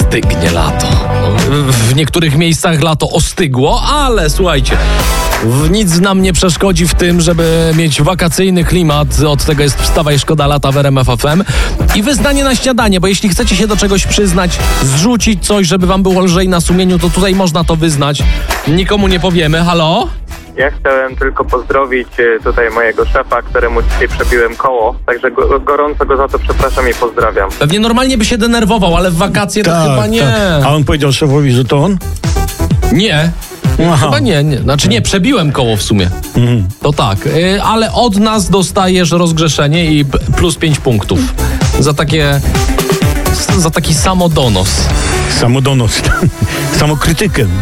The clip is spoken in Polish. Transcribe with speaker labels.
Speaker 1: stygnie lato. W niektórych miejscach lato ostygło, ale słuchajcie, nic nam nie przeszkodzi w tym, żeby mieć wakacyjny klimat. Od tego jest Wstawaj, szkoda lata w RMF FM. I wyznanie na śniadanie, bo jeśli chcecie się do czegoś przyznać, zrzucić coś, żeby wam było lżej na sumieniu, to tutaj można to wyznać. Nikomu nie powiemy. Halo?
Speaker 2: Ja chciałem tylko pozdrowić tutaj mojego szefa, któremu dzisiaj przebiłem koło, także gorąco go za to przepraszam i pozdrawiam.
Speaker 1: Pewnie normalnie by się denerwował, ale w wakacje to chyba nie.
Speaker 3: Tak. A on powiedział szefowi, że to on?
Speaker 1: Nie.
Speaker 3: Aha.
Speaker 1: Chyba nie. Znaczy nie, przebiłem koło w sumie. To tak. Ale od nas dostajesz rozgrzeszenie i plus 5 punktów. Za taki samodonos.
Speaker 3: Samodonos. Samokrytykę.